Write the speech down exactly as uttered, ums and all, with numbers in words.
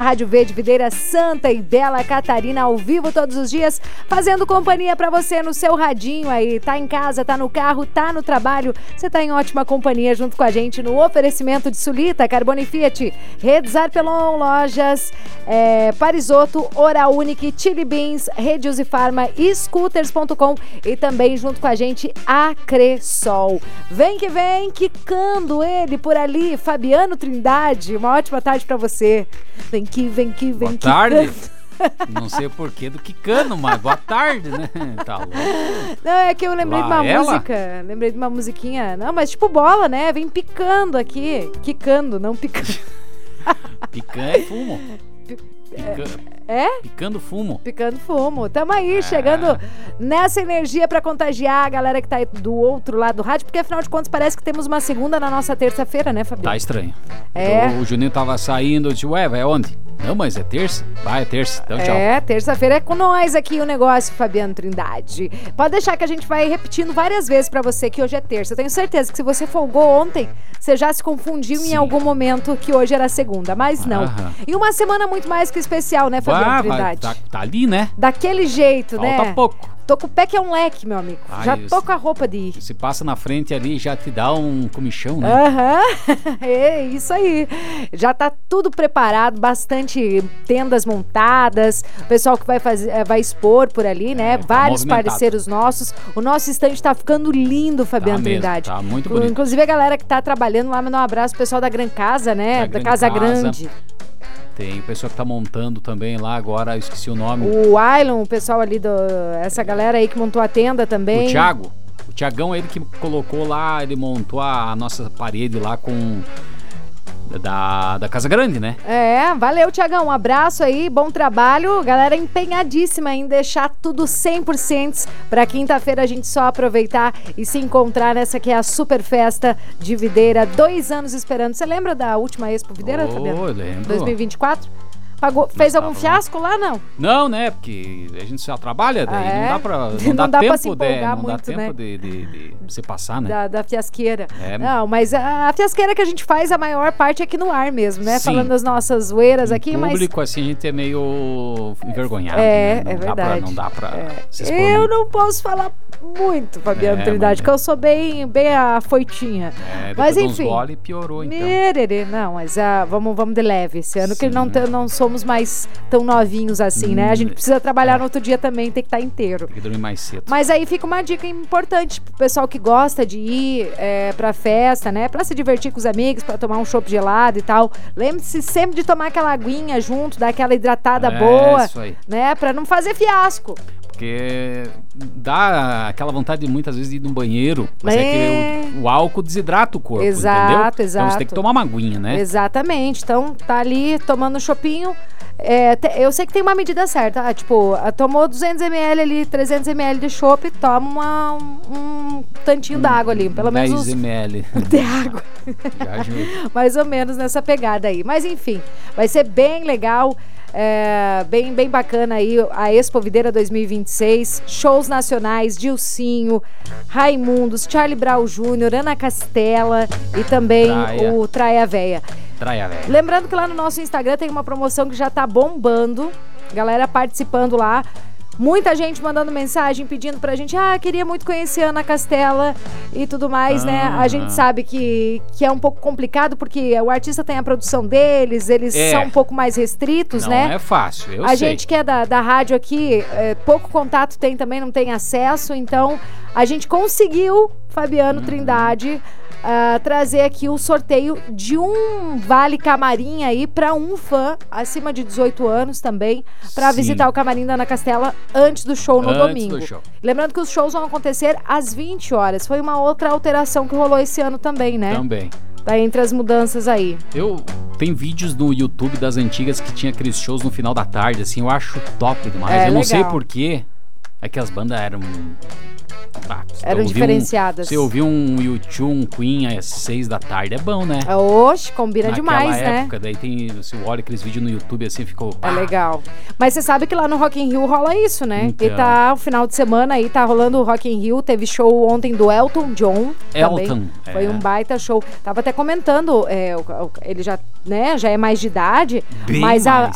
Rádio V de Videira Santa e Bela Catarina, ao vivo todos os dias, fazendo companhia pra você no seu radinho aí. Tá em casa, tá no carro, tá no trabalho, você tá em ótima companhia junto com a gente no oferecimento de Sulita, Carbone Fiat, Redes Arpelon, Lojas, é, Parisoto, Oral Unique, Chili Beans, Rede Usifarma, Scooters ponto com e também junto com a gente a Cressol. Vem que vem, quicando ele por ali, Fabiano Trindade, uma ótima tarde pra você. Vem que vem que vem. Boa tarde. Não sei o porquê do quicando, mas boa tarde, né? Tá louco. Não, é que eu lembrei Lá de uma ela? música, lembrei de uma musiquinha, não, mas tipo bola, né? Vem picando aqui, quicando, não picando. Picando é fumo. Pica... É? Picando fumo. Picando fumo. Tamo aí, chegando nessa energia pra contagiar a galera que tá aí do outro lado do rádio, porque afinal de contas parece que temos uma segunda na nossa terça-feira, né, Fabiano? Tá estranho. É. Então, o Juninho tava saindo, eu disse, ué, vai onde? Não, mas é terça? Vai, é terça. Então, tchau. É, terça-feira é com nós aqui o negócio, Fabiano Trindade. Pode deixar que a gente vai repetindo várias vezes pra você que hoje é terça. Eu tenho certeza que se você folgou ontem, você já se confundiu Sim. em algum momento que hoje era segunda, mas não. Aham. E uma semana muito mais que especial, né, Fabiano Ah, vai, Trindade? tá, tá ali, né? Daquele jeito, Falta né? Falta pouco. Tô com o pé que é um leque, meu amigo. Ah, já isso. tô com a roupa de ir. Se passa na frente ali, já te dá um comichão, né? Aham, é isso aí. Já tá tudo preparado, bastante tendas montadas, o pessoal que vai fazer, vai expor por ali, né? É, tá vários movimentado. Parceiros nossos. O nosso estande tá ficando lindo, Fabiano Tá mesmo, Trindade. tá muito bonito. Inclusive a galera que tá trabalhando lá, mandar um abraço pro pessoal da Gran Casa, né? Da, Da Gran Casa Casa. Grande. Tem o pessoal que tá montando também lá agora, eu esqueci o nome. O Ailon, o pessoal ali, do, essa galera aí que montou a tenda também. O Thiago. O Thiagão, ele que colocou lá, ele montou a nossa parede lá com... Da, da Casa Grande, né? É, valeu, Tiagão. Um abraço aí, bom trabalho. Galera empenhadíssima em deixar tudo cem por cento pra quinta-feira a gente só aproveitar e se encontrar nessa que é a super festa de Videira. Dois anos esperando. Você lembra da última Expo Videira, Oh, Fabiano? eu lembro. dois mil e vinte e quatro? Pagou, fez algum tava fiasco lá, não? Não, né? Porque a gente só trabalha, daí Ah, é? não dá pra. Não, Não dá, dá pra tempo se de. empolgar Não muito, dá tempo né? de, de, de você passar, né? Da, da fiasqueira. É. Não, mas a, a fiasqueira que a gente faz, a maior parte é aqui no ar mesmo, né? Sim. Falando das nossas zoeiras Em aqui, mas... público, assim, a gente é meio envergonhado. É, né? Não é dá verdade. Pra, não dá pra É. se expor Eu muito. não posso falar muito, Fabiano É, Trindade, mas- que eu sou bem, bem afoitinha. É, depois Mas de uns enfim. gole, piorou, então. Mererê, não, mas ah, vamos, vamos de leve esse ano, que Sim. não, te- não somos mais tão novinhos assim, né? A gente precisa trabalhar no outro dia também, tem que estar inteiro. Tem que dormir mais cedo. Mas aí fica uma dica importante pro pessoal que gosta de ir é, pra festa, né? Pra se divertir com os amigos, pra tomar um chopp gelado e tal. Lembre-se sempre de tomar aquela aguinha junto, dar aquela hidratada É, boa, isso aí. né? Pra não fazer fiasco. Porque dá aquela vontade de muitas vezes de ir no banheiro, mas é, É. que o, o álcool desidrata o corpo, Exato, entendeu? Então exato. você tem que tomar uma aguinha, né? Exatamente. Então, tá ali tomando um chopinho. É, te- eu sei que tem uma medida certa. Ah, tipo, ah, tomou duzentos mililitros ali, trezentos mililitros de chopp, toma uma- um, um tantinho d'água ali. Pelo menos dez uns mililitros. de água. Já ajuda. Mais ou menos nessa pegada aí. Mas enfim, vai ser bem legal. É, bem, bem bacana aí a Expo Videira dois mil e vinte e seis, shows nacionais, Dilcinho, Raimundos, Charlie Brown Júnior, Ana Castela e também Traia. o Traia Véia. Traia, velho. Lembrando que lá no nosso Instagram tem uma promoção que já tá bombando, galera participando lá. Muita gente mandando mensagem pedindo pra gente, ah, queria muito conhecer a Ana Castela e tudo mais, né? A Aham. gente sabe que, que é um pouco complicado porque o artista tem a produção deles, eles É. são um pouco mais restritos, Não né? é fácil, eu a sei. gente que é da, da rádio aqui, é, pouco contato tem também, não tem acesso, então a gente conseguiu, Fabiano Uhum. Trindade, ah, trazer aqui o sorteio de um vale camarim aí pra um fã acima de dezoito anos também, pra Sim. visitar o camarim da Ana Castela antes do show no Antes domingo. do show. Lembrando que os shows vão acontecer às vinte horas. Foi uma outra alteração que rolou esse ano também, né? Também. Tá entre as mudanças aí. Eu tem vídeos no YouTube das antigas que tinha aqueles shows no final da tarde, assim, eu acho top demais. É, eu não legal. sei porquê. É que as bandas eram. Ah, você Eram ouvir diferenciadas. Um, você ouvir um U dois, um Queen às seis da tarde é bom, né? Oxe, combina Naquela demais, né? época, daí tem. Você olha aqueles vídeos no YouTube assim, ficou. É legal. Mas você sabe que lá no Rock in Rio rola isso, né? Então. E tá o final de semana aí, tá rolando o Rock in Rio. Teve show ontem do Elton John. Elton, também. é. Foi um baita show. Tava até comentando, é, o- o- ele já, né, já é mais de idade, Bem mas a, mais.